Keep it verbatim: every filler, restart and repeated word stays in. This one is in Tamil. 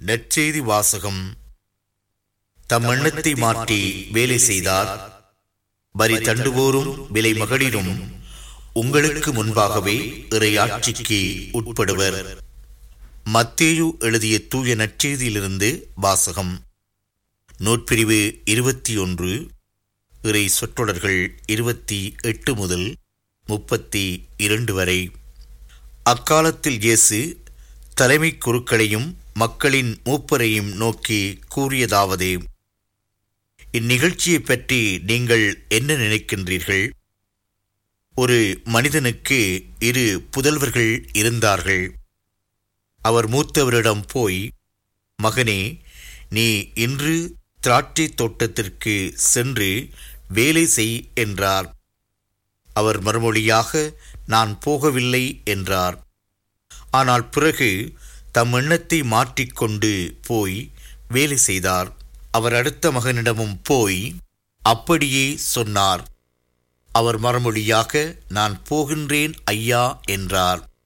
நற்செய்தி வாசகம். தம் எண்ணத்தை மாற்றி வேலை செய்தார். வரி தண்டுவோரும் விலை மகளிரும் உங்களுக்கு முன்பாகவே இறையாட்சிக்கு உட்படுவர். மத்தேயு எழுதிய தூய நற்செய்தியிலிருந்து வாசகம். நூற்பிரிவு இருபத்தி ஒன்று, இறை சொற்றொடர்கள் இருபத்தி எட்டு முதல் முப்பத்தி இரண்டு வரை. அக்காலத்தில் இயேசு தலைமை குருக்களையும் மக்களின் மூப்பரையும் நோக்கி கூறியதாவது: இந்நிகழ்ச்சியை பற்றி நீங்கள் என்ன நினைக்கின்றீர்கள்? ஒரு மனிதனுக்கு இரு புதல்வர்கள் இருந்தார்கள். அவர் மூத்தவரிடம் போய், மகனே, நீ இன்று திராட்சை தோட்டத்திற்கு சென்று வேலை செய் என்றார். அவர் மறுமொழியாக, நான் போகவில்லை என்றார். ஆனால் பிறகு தம் எண்ணத்தை மாற்றிக்கொண்டு போய் வேலை செய்தார். அவர் அடுத்த மகனிடமும் போய் அப்படியே சொன்னார். அவர் மறுமொழியாக, நான் போகின்றேன் ஐயா என்றார்.